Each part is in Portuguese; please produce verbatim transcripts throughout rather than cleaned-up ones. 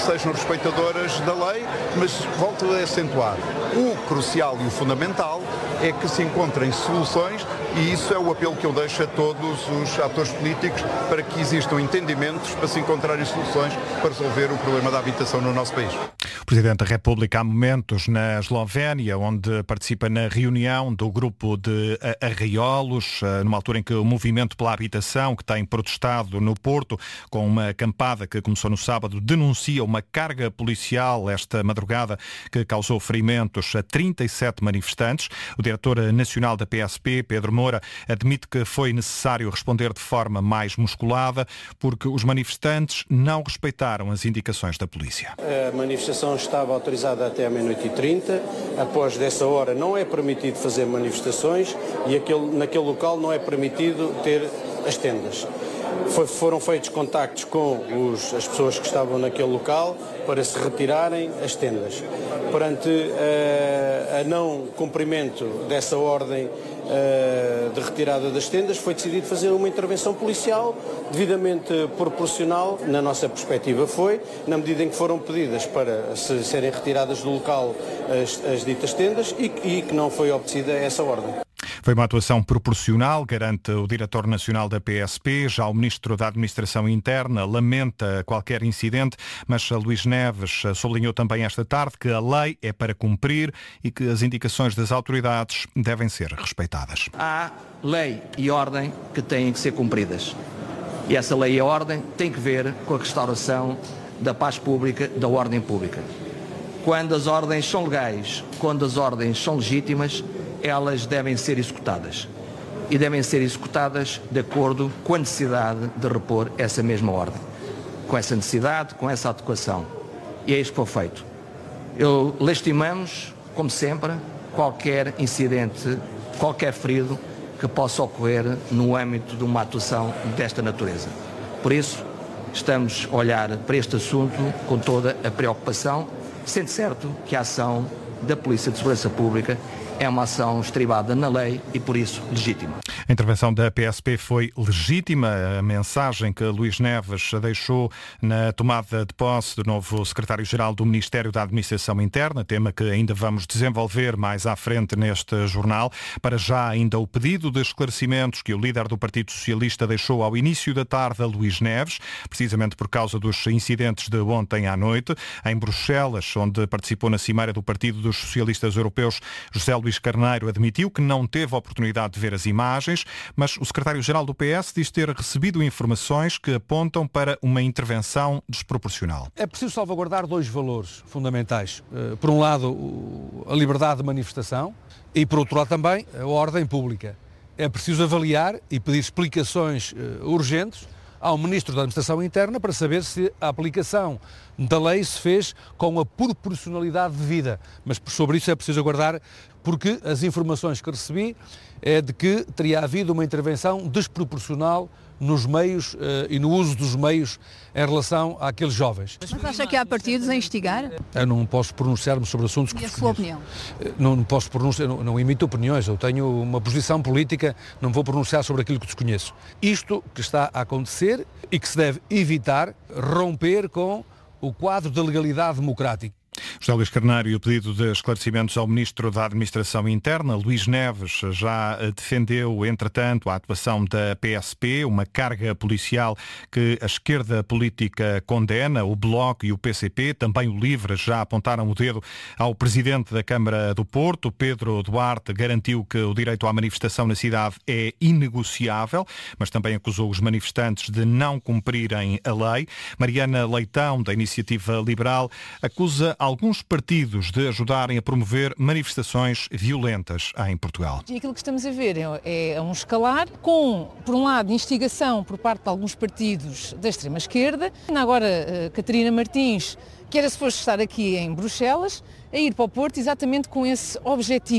sejam respeitadoras da lei, mas volto a acentuar, o crucial e o fundamental é que se encontrem soluções, e isso é o apelo que eu deixo a todos os atores políticos, para que existam entendimentos, para se encontrarem soluções para resolver o problema da habitação no nosso país. O Presidente da República há momentos na Eslovénia, onde participa na reunião do grupo de arraiolos, numa altura em que o movimento pela habitação, que tem protestado no Porto, com uma acampada que começou no sábado, denuncia uma carga policial esta madrugada que causou ferimentos a trinta e sete manifestantes. O diretor nacional da P S P, Pedro Moura, admite que foi necessário responder de forma mais musculada porque os manifestantes não respeitaram as indicações da polícia. A manifestação estava autorizada até à meia-noite e trinta. Após dessa hora não é permitido fazer manifestações e aquele, naquele local não é permitido ter as tendas. Foi, foram feitos contactos com os, as pessoas que estavam naquele local para se retirarem as tendas. Perante uh, a não cumprimento dessa ordem uh, de retirada das tendas, foi decidido fazer uma intervenção policial devidamente proporcional. Na nossa perspectiva foi, na medida em que foram pedidas para se serem retiradas do local as, as ditas tendas e, e que não foi obedecida essa ordem. Foi uma atuação proporcional, garante o diretor nacional da P S P. Já o ministro da Administração Interna lamenta qualquer incidente, mas Luís Neves sublinhou também esta tarde que a lei é para cumprir e que as indicações das autoridades devem ser respeitadas. Há lei e ordem que têm que ser cumpridas. E essa lei e ordem tem que ver com a restauração da paz pública, da ordem pública. Quando as ordens são legais, quando as ordens são legítimas, elas devem ser executadas. E devem ser executadas de acordo com a necessidade de repor essa mesma ordem. Com essa necessidade, com essa adequação. E é isso que foi feito. Eu lastimamos, como sempre, qualquer incidente, qualquer ferido que possa ocorrer no âmbito de uma atuação desta natureza. Por isso, estamos a olhar para este assunto com toda a preocupação, sendo certo que a ação da Polícia de Segurança Pública é uma ação estribada na lei e, por isso, legítima. A intervenção da P S P foi legítima. A mensagem que Luís Neves deixou na tomada de posse do novo secretário-geral do Ministério da Administração Interna, tema que ainda vamos desenvolver mais à frente neste jornal. Para já, ainda o pedido de esclarecimentos que o líder do Partido Socialista deixou ao início da tarde a Luís Neves, precisamente por causa dos incidentes de ontem à noite, em Bruxelas, onde participou na cimeira do Partido dos Socialistas Europeus. José Luís Carneiro admitiu que não teve a oportunidade de ver as imagens, mas o secretário-geral do P S diz ter recebido informações que apontam para uma intervenção desproporcional. É preciso salvaguardar dois valores fundamentais. Por um lado, a liberdade de manifestação e, por outro lado, também a ordem pública. É preciso avaliar e pedir explicações urgentes ao Ministro da Administração Interna para saber se a aplicação da lei se fez com a proporcionalidade devida. Mas sobre isso é preciso aguardar, porque as informações que recebi é de que teria havido uma intervenção desproporcional nos meios uh, e no uso dos meios em relação àqueles jovens. Mas acha que há partidos a investigar? Eu não posso pronunciar-me sobre assuntos que desconheço. E a sua opinião? Não, não posso pronunciar, não, não emito opiniões, eu tenho uma posição política, não vou pronunciar sobre aquilo que desconheço. Isto que está a acontecer e que se deve evitar romper com o quadro da legalidade democrática. José Luís Carneiro e o pedido de esclarecimentos ao Ministro da Administração Interna. Luís Neves já defendeu, entretanto, a atuação da P S P, uma carga policial que a esquerda política condena. O Bloco e o P C P, também o LIVRE, já apontaram o dedo ao Presidente da Câmara do Porto. Pedro Duarte garantiu que o direito à manifestação na cidade é inegociável, mas também acusou os manifestantes de não cumprirem a lei. Mariana Leitão, da Iniciativa Liberal, acusa alguns partidos de ajudarem a promover manifestações violentas em Portugal. E aquilo que estamos a ver é, é um escalar com, por um lado, instigação por parte de alguns partidos da extrema-esquerda. Agora, uh, Catarina Martins, que era suposto estar aqui em Bruxelas, a ir para o Porto exatamente com esse objetivo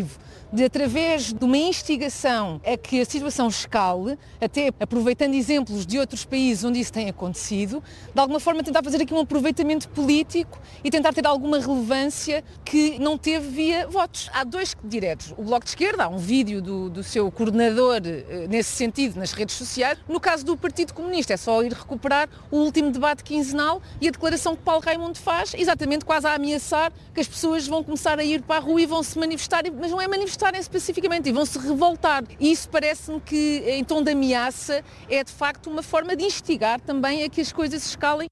de, através de uma instigação a que a situação escale, até aproveitando exemplos de outros países onde isso tem acontecido, de alguma forma tentar fazer aqui um aproveitamento político e tentar ter alguma relevância que não teve via votos. Há dois diretos. O Bloco de Esquerda, há um vídeo do, do seu coordenador nesse sentido nas redes sociais. No caso do Partido Comunista, é só ir recuperar o último debate quinzenal e a declaração que Paulo Raimundo faz, exatamente quase a ameaçar que as pessoas vão começar a ir para a rua e vão se manifestar, mas não é manifestarem especificamente, e vão se revoltar. E isso parece-me que, em tom de ameaça, é de facto uma forma de instigar também a que as coisas escalem.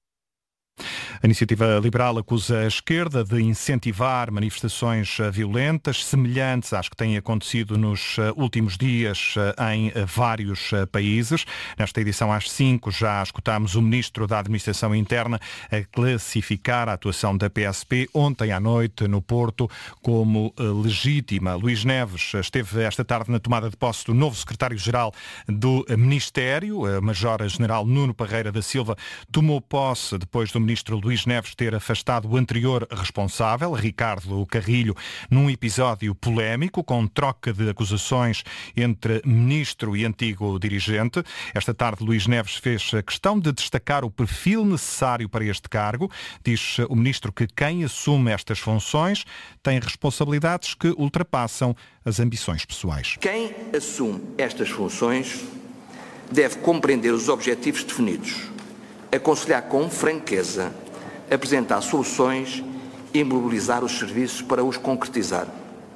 A Iniciativa Liberal acusa a esquerda de incentivar manifestações violentas, semelhantes às que têm acontecido nos últimos dias em vários países. Nesta edição às cinco já escutámos o Ministro da Administração Interna a classificar a atuação da P S P ontem à noite no Porto como legítima. Luís Neves esteve esta tarde na tomada de posse do novo Secretário-Geral do Ministério. A Major-General Nuno Parreira da Silva tomou posse depois do Ministro Luís Neves ter afastado o anterior responsável, Ricardo Carrilho, num episódio polémico com troca de acusações entre ministro e antigo dirigente. Esta tarde Luís Neves fez a questão de destacar o perfil necessário para este cargo. Diz o ministro que quem assume estas funções tem responsabilidades que ultrapassam as ambições pessoais. Quem assume estas funções deve compreender os objetivos definidos, aconselhar com franqueza, apresentar soluções e mobilizar os serviços para os concretizar.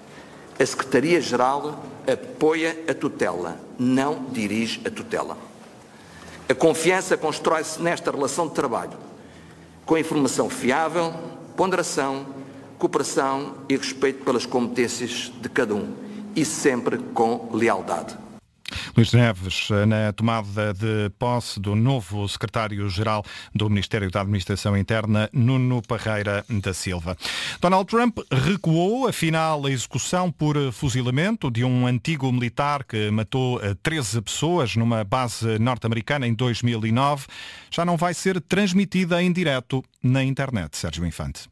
A Secretaria-Geral apoia a tutela, não dirige a tutela. A confiança constrói-se nesta relação de trabalho, com informação fiável, ponderação, cooperação e respeito pelas competências de cada um, e sempre com lealdade. Luís Neves, na tomada de posse do novo secretário-geral do Ministério da Administração Interna, Nuno Parreira da Silva. Donald Trump recuou, afinal, a execução por fuzilamento de um antigo militar que matou treze pessoas numa base norte-americana em dois mil e nove. Já não vai ser transmitida em direto na internet. Sérgio Infante.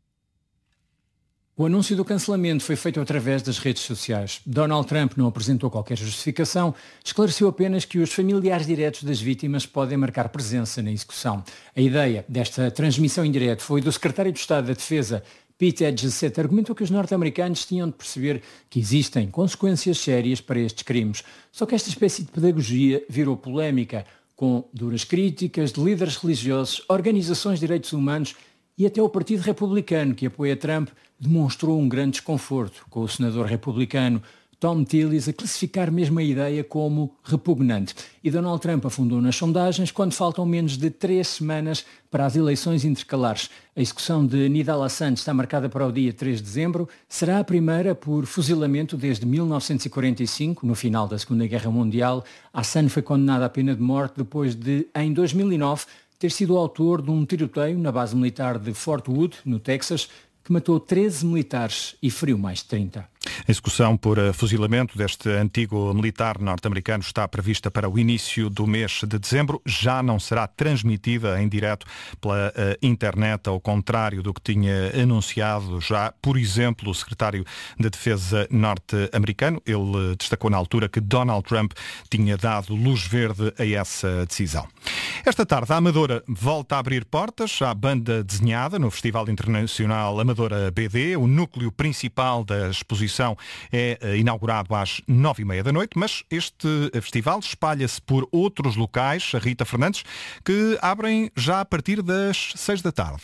O anúncio do cancelamento foi feito através das redes sociais. Donald Trump não apresentou qualquer justificação, esclareceu apenas que os familiares diretos das vítimas podem marcar presença na execução. A ideia desta transmissão em direto foi do secretário de Estado da Defesa, Pete Hegseth, argumentou que os norte-americanos tinham de perceber que existem consequências sérias para estes crimes. Só que esta espécie de pedagogia virou polémica, com duras críticas de líderes religiosos, organizações de direitos humanos e até o Partido Republicano, que apoia Trump, demonstrou um grande desconforto, com o senador republicano Tom Tillis a classificar mesmo a ideia como repugnante. E Donald Trump afundou nas sondagens quando faltam menos de três semanas para as eleições intercalares. A execução de Nidal Hasan está marcada para o dia três de dezembro. Será a primeira por fuzilamento desde mil novecentos e quarenta e cinco, no final da Segunda Guerra Mundial. Hasan foi condenado à pena de morte depois de, em dois mil e nove, ter sido o autor de um tiroteio na base militar de Fort Wood, no Texas, que matou treze militares e feriu mais de trinta. A execução por fuzilamento deste antigo militar norte-americano está prevista para o início do mês de dezembro. Já não será transmitida em direto pela uh, internet, ao contrário do que tinha anunciado já, por exemplo, o secretário de Defesa norte-americano. Ele destacou na altura que Donald Trump tinha dado luz verde a essa decisão. Esta tarde, a Amadora volta a abrir portas à banda desenhada no Festival Internacional Amadora B D. O núcleo principal da exposição é inaugurado às nove e meia da noite, mas este festival espalha-se por outros locais, a Rita Fernandes, que abrem já a partir das seis da tarde.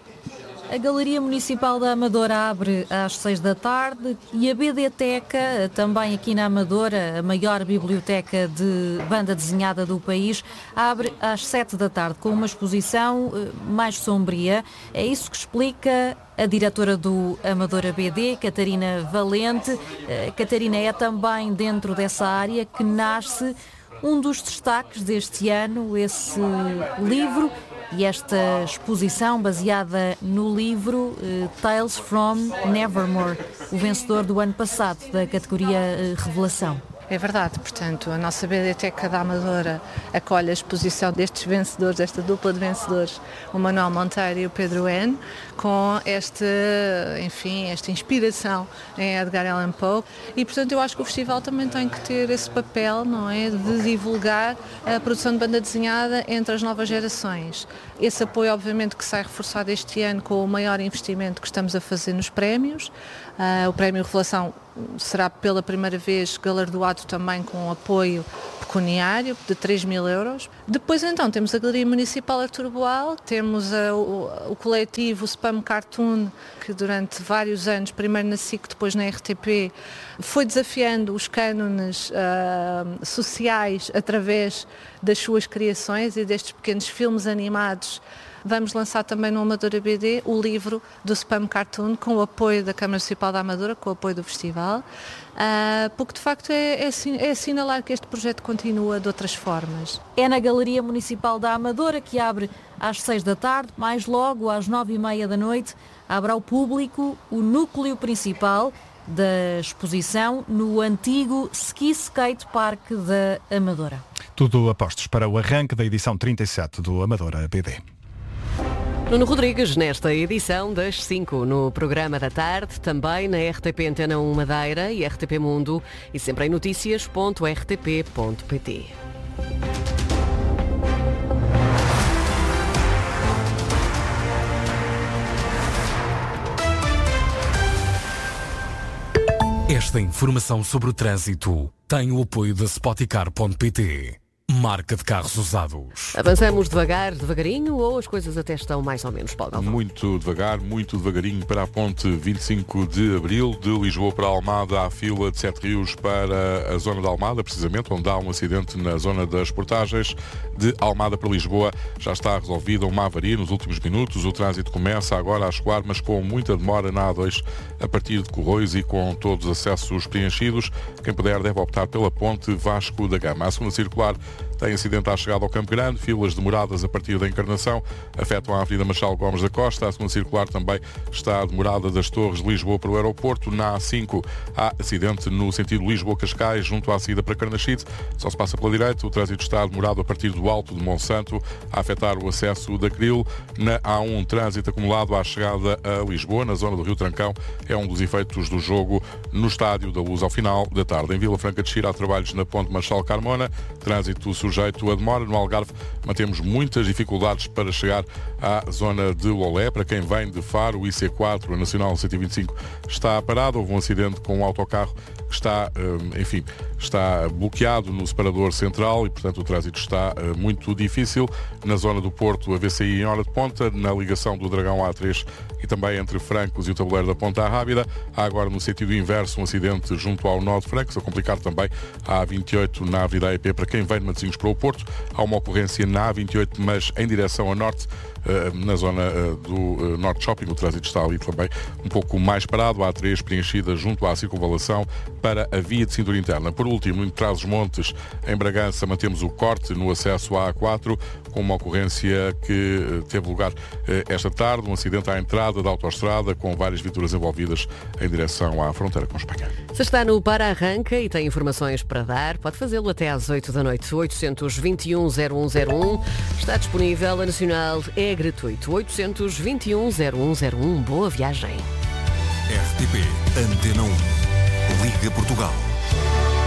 A Galeria Municipal da Amadora abre às seis da tarde e a BDteca, também aqui na Amadora, a maior biblioteca de banda desenhada do país, abre às sete da tarde com uma exposição mais sombria. É isso que explica a diretora do Amadora B D, Catarina Valente. A Catarina é também dentro dessa área que nasce um dos destaques deste ano, esse livro e esta exposição baseada no livro uh, Tales from Nevermore, o vencedor do ano passado da categoria uh, Revelação. É verdade, portanto, a nossa Biblioteca da Amadora acolhe a exposição destes vencedores, desta dupla de vencedores, o Manuel Monteiro e o Pedro N, com este, enfim, esta inspiração em Edgar Allan Poe, e portanto eu acho que o festival também tem que ter esse papel, não é, de divulgar a produção de banda desenhada entre as novas gerações. Esse apoio, obviamente, que sai reforçado este ano com o maior investimento que estamos a fazer nos prémios. Uh, o Prémio Revelação será pela primeira vez galardoado também com apoio pecuniário de três mil euros. Depois então temos a Galeria Municipal Artur Boal, temos a, o, o coletivo Spam Cartoon, que durante vários anos, primeiro na S I C, depois na R T P, foi desafiando os cânones uh, sociais através das suas criações e destes pequenos filmes animados. Vamos lançar também no Amadora B D o livro do Spam Cartoon, com o apoio da Câmara Municipal da Amadora, com o apoio do festival, uh, porque de facto é, é, é assinalar que este projeto continua de outras formas. É na Galeria Municipal da Amadora, que abre às seis da tarde, mais logo às nove e meia da noite, abre ao público o núcleo principal da exposição no antigo Ski Skate Park da Amadora. Tudo apostos para o arranque da edição trinta e sete do Amadora B D. Nuno Rodrigues, nesta edição das cinco, no programa da tarde, também na R T P Antena um Madeira e R T P Mundo, e sempre em notícias ponto r t p ponto p t. Esta informação sobre o trânsito tem o apoio da Spoticar ponto p t. Marca de carros usados. Avançamos devagar, devagarinho, ou as coisas até estão mais ou menos, Paulo Galvão? Muito devagar, muito devagarinho para a ponte vinte e cinco de Abril, de Lisboa para Almada, à fila de Sete Rios para a zona de Almada, precisamente, onde há um acidente na zona das portagens. De Almada para Lisboa já está resolvida uma avaria nos últimos minutos. O trânsito começa agora a escoar, mas com muita demora na A dois, a partir de Corroios e com todos os acessos preenchidos. Quem puder deve optar pela ponte Vasco da Gama. A segunda circular tem acidente à chegada ao Campo Grande, filas demoradas a partir da Encarnação, afetam a Avenida Marchal Gomes da Costa. A segunda circular também está demorada das Torres de Lisboa para o aeroporto. Na A cinco há acidente no sentido Lisboa-Cascais, junto à saída para Carnaxide, só se passa pela direita. O trânsito está demorado a partir do Alto de Monsanto, a afetar o acesso da Cril. Na A um, trânsito acumulado à chegada a Lisboa, na zona do Rio Trancão, é um dos efeitos do jogo no Estádio da Luz ao final da tarde. Em Vila Franca de Xira há trabalhos na Ponte Marchal Carmona, trânsito sujeito a demora. No Algarve mantemos muitas dificuldades para chegar à zona de Lolé. Para quem vem de Faro, o I C quatro, a Nacional cento e vinte e cinco, está parado. Houve um acidente com um autocarro que está, enfim, está bloqueado no separador central e, portanto, o trânsito está muito difícil. Na zona do Porto, a V C I em hora de ponta, na ligação do Dragão A três e também entre Francos e o tabuleiro da Ponta Rábida. Há agora, no sentido inverso, um acidente junto ao nó de Francos, a complicar também a A vinte e oito na Avenida A E P para quem vem de Matosinhos para o Porto. Há uma ocorrência na A vinte e oito, mas em direção a norte, na zona do Norte Shopping. O trânsito está ali também um pouco mais parado. A A três preenchida junto à circunvalação para a via de cintura interna. Por último, em Trás-os-Montes, em Bragança, mantemos o corte no acesso à A quatro, com uma ocorrência que teve lugar esta tarde, um acidente à entrada da autoestrada, com várias viaturas envolvidas em direção à fronteira com Espanha. Se está no Para-Arranca e tem informações para dar, pode fazê-lo até às oito da noite. oitocentos e vinte e um, zero um zero um está disponível. A Nacional é gratuito. oitocentos e vinte e um, zero um zero um. Boa viagem. R T P Antena um. Liga Portugal.